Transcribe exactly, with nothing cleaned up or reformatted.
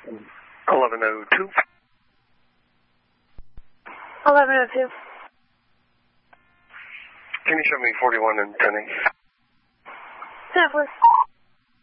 eleven oh two. eleven oh two. Can you show me forty-one and ten eight? ten, please.